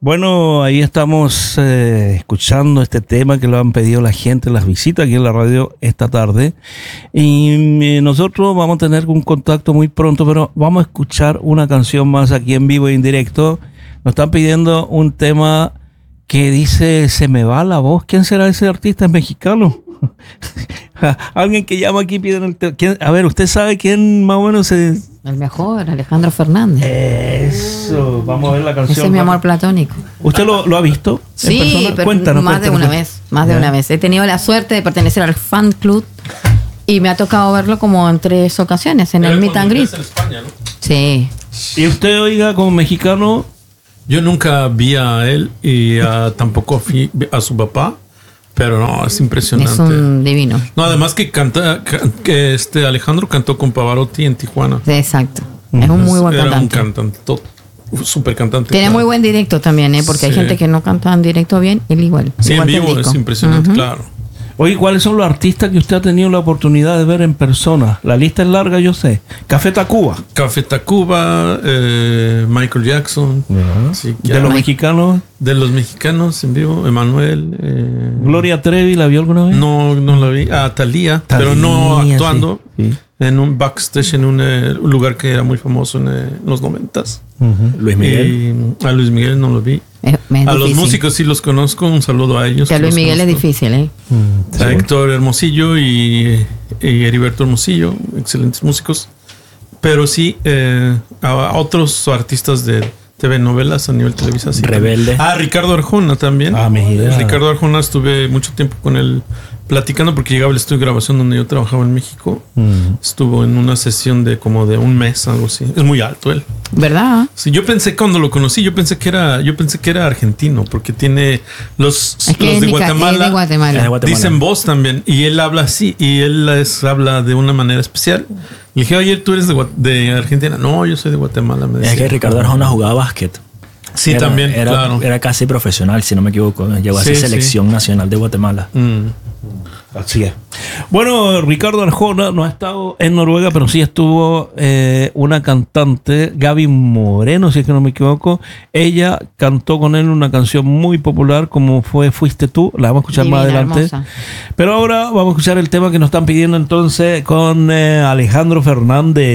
Bueno, ahí estamos escuchando este tema que lo han pedido la gente, las visitas aquí en la radio esta tarde. Y nosotros vamos a tener un contacto muy pronto, pero vamos a escuchar una canción más aquí en vivo e en directo. Nos están pidiendo un tema que dice, se me va la voz. ¿Quién será ese artista? ¿Es mexicano? Alguien que llama aquí piden el tema. A ver, ¿usted sabe quién más o menos es? El mejor, Alejandro Fernández. Eso, vamos a ver la canción. Ese es mi amor platónico. ¿Usted lo ha visto? Sí, pero cuéntanos, más de una vez. He tenido la suerte de pertenecer al fan club y me ha tocado verlo como en 3 ocasiones en el Meet and Greet. En España, ¿no? Sí. ¿Y usted, oiga, como mexicano? Yo nunca vi a él y tampoco fui a su papá, pero no, es impresionante. Es un divino. No, además que Alejandro cantó con Pavarotti en Tijuana. Sí, exacto. Es un muy buen cantante. Era un cantante, súper cantante. Tiene muy buen directo también, porque hay gente que no canta en directo bien, él igual. Sí, igual en vivo es impresionante, claro. Oye, ¿cuáles son los artistas que usted ha tenido la oportunidad de ver en persona? La lista es larga, yo sé. Café Tacuba. Café Tacuba, Michael Jackson. Sí, ¿De los mexicanos? De los mexicanos en vivo, Emanuel. ¿Gloria Trevi la vio alguna vez? No la vi. Thalía, pero no actuando. Sí. En un backstage, en un lugar que era muy famoso en los 90s. Luis Miguel. A Luis Miguel no lo vi. A los músicos sí los conozco. Un saludo a ellos. Que a Luis Miguel es difícil, A Héctor Hermosillo y Heriberto Hermosillo, excelentes músicos. Pero sí, a otros artistas de TV novelas a nivel televisa. Sí, Rebelde. Ricardo Arjona también. Mira. Ricardo Arjona, estuve mucho tiempo con él platicando porque llegaba el estudio de grabación donde yo trabajaba en México. Estuvo en una sesión de como de un mes, algo así. Es muy alto él. ¿Verdad? Sí, yo pensé cuando lo conocí, yo pensé que era argentino, porque tiene los de Guatemala. Dicen voz también, y él habla así, y él habla de una manera especial. Le dije, oye, ¿tú eres de Argentina? No, yo soy de Guatemala. Me decía. Es que Ricardo Arjona jugaba básquet. Sí, también, claro. Era casi profesional, si no me equivoco. Llegó a ser selección nacional de Guatemala. Así es. Bueno, Ricardo Arjona no ha estado en Noruega, pero sí estuvo una cantante, Gaby Moreno, si es que no me equivoco. Ella cantó con él una canción muy popular como fue Fuiste tú. La vamos a escuchar más adelante. Hermosa. Pero ahora vamos a escuchar el tema que nos están pidiendo entonces con Alejandro Fernández.